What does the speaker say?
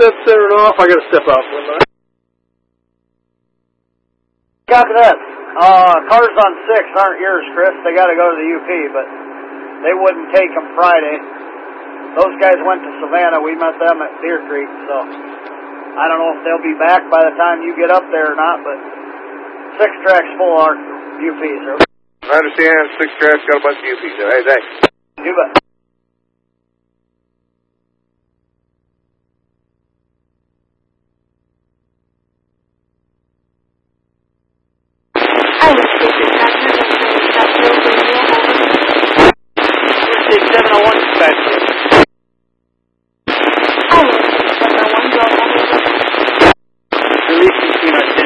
that's centered off. I got to step out for a minute. Copy that. Cars on 6 aren't yours, Chris. They got to go to the UP, but they wouldn't take them Friday. Those guys went to Savannah. We met them at Deer Creek, so I don't know if they'll be back by the time you get up there or not, but 6 tracks full are UPs. I understand. 6 tracks got a bunch of UPs. Hey, thanks. You bet.